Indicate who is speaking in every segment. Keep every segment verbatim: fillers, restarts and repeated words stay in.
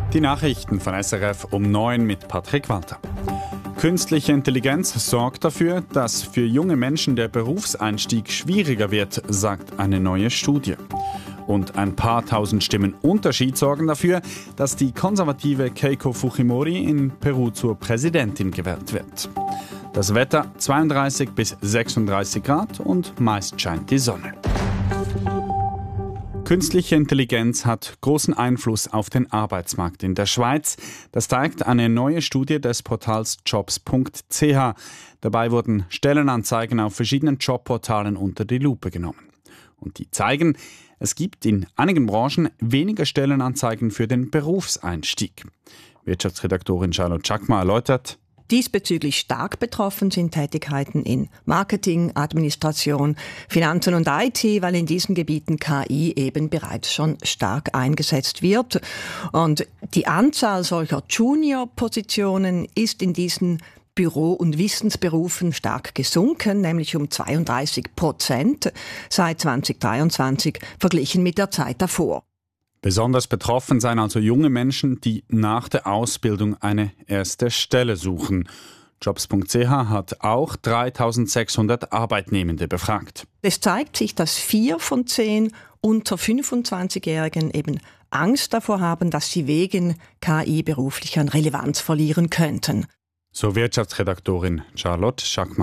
Speaker 1: Die Nachrichten von S R F um neun mit Patrick Walter. Künstliche Intelligenz sorgt dafür, dass für junge Menschen der Berufseinstieg schwieriger wird, sagt eine neue Studie. Und ein paar tausend Stimmen Unterschied sorgen dafür, dass die konservative Keiko Fujimori in Peru zur Präsidentin gewählt wird. Das Wetter zweiunddreißig bis sechsunddreißig Grad und meist scheint die Sonne. Künstliche Intelligenz hat großen Einfluss auf den Arbeitsmarkt in der Schweiz. Das zeigt eine neue Studie des Portals jobs punkt c h. Dabei wurden Stellenanzeigen auf verschiedenen Jobportalen unter die Lupe genommen. Und die zeigen, es gibt in einigen Branchen weniger Stellenanzeigen für den Berufseinstieg. Wirtschaftsredaktorin Charlotte Chakma erläutert:
Speaker 2: Diesbezüglich stark betroffen sind Tätigkeiten in Marketing, Administration, Finanzen und I T, weil in diesen Gebieten K I eben bereits schon stark eingesetzt wird. Und die Anzahl solcher Junior-Positionen ist in diesen Büro- und Wissensberufen stark gesunken, nämlich um zweiunddreißig Prozent seit zweitausenddreiundzwanzig verglichen mit der Zeit davor.
Speaker 1: Besonders betroffen seien also junge Menschen, die nach der Ausbildung eine erste Stelle suchen. jobs punkt c h hat auch dreitausendsechshundert Arbeitnehmende befragt.
Speaker 2: Es zeigt sich, dass vier von zehn unter fünfundzwanzigjährigen eben Angst davor haben, dass sie wegen K I beruflich an Relevanz verlieren könnten.
Speaker 1: So Wirtschaftsredaktorin Charlotte Chakma.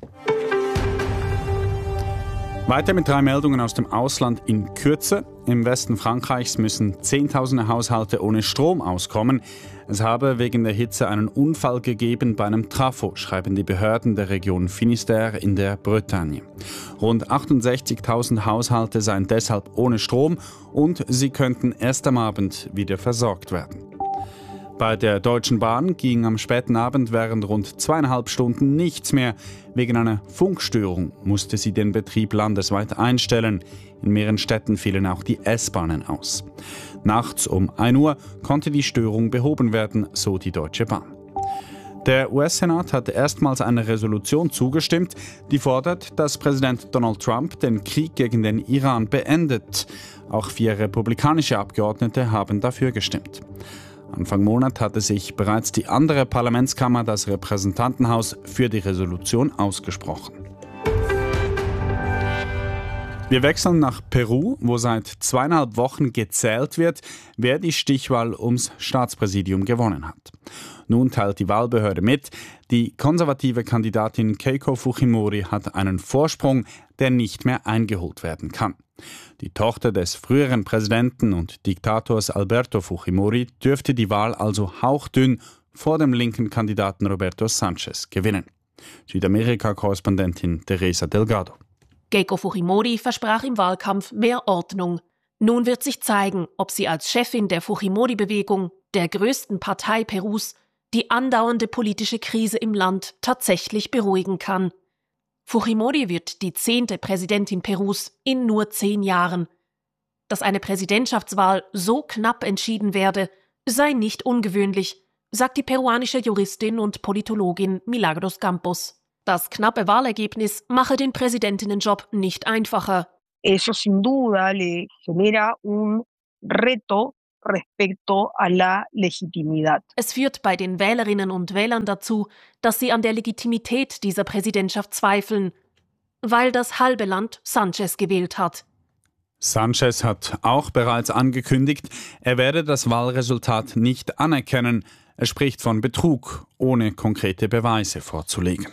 Speaker 1: Weiter mit drei Meldungen aus dem Ausland in Kürze. Im Westen Frankreichs müssen Zehntausende Haushalte ohne Strom auskommen. Es habe wegen der Hitze einen Unfall gegeben bei einem Trafo, schreiben die Behörden der Region Finistère in der Bretagne. Rund achtundsechzigtausend Haushalte seien deshalb ohne Strom und sie könnten erst am Abend wieder versorgt werden. Bei der Deutschen Bahn ging am späten Abend während rund zweieinhalb Stunden nichts mehr. Wegen einer Funkstörung musste sie den Betrieb landesweit einstellen. In mehreren Städten fielen auch die S-Bahnen aus. Nachts um ein Uhr konnte die Störung behoben werden, so die Deutsche Bahn. Der U S-Senat hat erstmals einer Resolution zugestimmt, die fordert, dass Präsident Donald Trump den Krieg gegen den Iran beendet. Auch vier republikanische Abgeordnete haben dafür gestimmt. Anfang Monat hatte sich bereits die andere Parlamentskammer, das Repräsentantenhaus, für die Resolution ausgesprochen. Wir wechseln nach Peru, wo seit zweieinhalb Wochen gezählt wird, wer die Stichwahl ums Staatspräsidium gewonnen hat. Nun teilt die Wahlbehörde mit, die konservative Kandidatin Keiko Fujimori hat einen Vorsprung, der nicht mehr eingeholt werden kann. Die Tochter des früheren Präsidenten und Diktators Alberto Fujimori dürfte die Wahl also hauchdünn vor dem linken Kandidaten Roberto Sanchez gewinnen. Südamerika-Korrespondentin Teresa Delgado.
Speaker 3: Keiko Fujimori versprach im Wahlkampf mehr Ordnung. Nun wird sich zeigen, ob sie als Chefin der Fujimori-Bewegung, der größten Partei Perus, die andauernde politische Krise im Land tatsächlich beruhigen kann. Fujimori wird die zehnte Präsidentin Perus in nur zehn Jahren. Dass eine Präsidentschaftswahl so knapp entschieden werde, sei nicht ungewöhnlich, sagt die peruanische Juristin und Politologin Milagros Campos. Das knappe Wahlergebnis mache den Präsidentinnenjob nicht einfacher.
Speaker 4: Eso sin duda le genera un reto respecto a la legitimidad.
Speaker 3: Es führt bei den Wählerinnen und Wählern dazu, dass sie an der Legitimität dieser Präsidentschaft zweifeln, weil das halbe Land Sanchez gewählt hat.
Speaker 1: Sanchez hat auch bereits angekündigt, er werde das Wahlresultat nicht anerkennen. Er spricht von Betrug, ohne konkrete Beweise vorzulegen.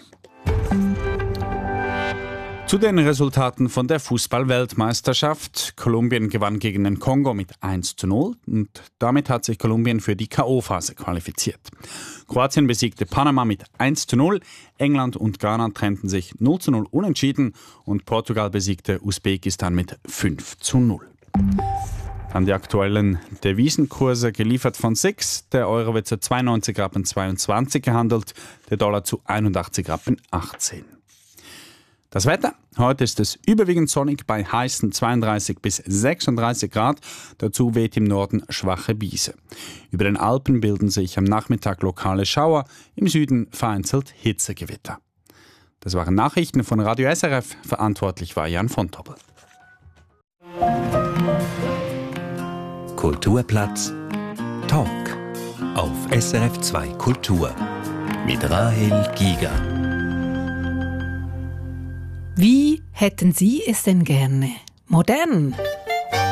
Speaker 1: Zu den Resultaten von der Fußball-Weltmeisterschaft. Kolumbien gewann gegen den Kongo mit eins zu null und damit hat sich Kolumbien für die K O-Phase qualifiziert. Kroatien besiegte Panama mit eins zu null, England und Ghana trennten sich null zu null unentschieden und Portugal besiegte Usbekistan mit fünf zu null. Dann die aktuellen Devisenkurse geliefert von S I X. Der Euro wird zu zweiundneunzig Rappen zweiundzwanzig gehandelt, der Dollar zu einundachtzig Rappen achtzehn. Das Wetter. Heute ist es überwiegend sonnig bei heißen zweiunddreißig bis sechsunddreißig Grad. Dazu weht im Norden schwache Brise. Über den Alpen bilden sich am Nachmittag lokale Schauer, im Süden vereinzelt Hitzegewitter. Das waren Nachrichten von Radio S R F. Verantwortlich war Jan von Tobel.
Speaker 5: Kulturplatz Talk. auf S R F zwei Kultur mit Rahel Giger.
Speaker 6: Wie hätten Sie es denn gerne? Modern